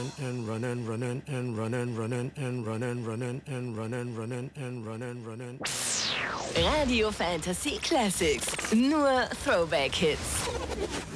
running and running, running and running, running and running, running and running, running and running, running. Radio Fantasy Classics. Nur Throwback-Hits.